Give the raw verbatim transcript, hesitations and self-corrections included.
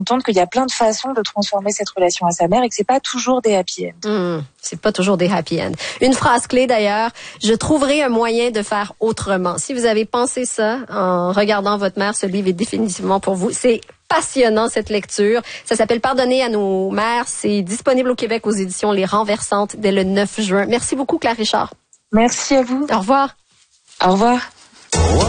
compte qu'il y a plein de façons de transformer cette relation à sa mère et que c'est pas toujours des happy end. Mmh, c'est pas toujours des happy end. Une phrase clé d'ailleurs, je trouverai un moyen de faire autrement. Si vous avez pensé ça en regardant votre mère, ce livre est définitivement pour vous. C'est passionnant cette lecture. Ça s'appelle Pardonner à nos mères. C'est disponible au Québec aux éditions Les Renversantes dès le neuf juin. Merci beaucoup Claire Richard. Merci à vous. Au revoir. Au revoir.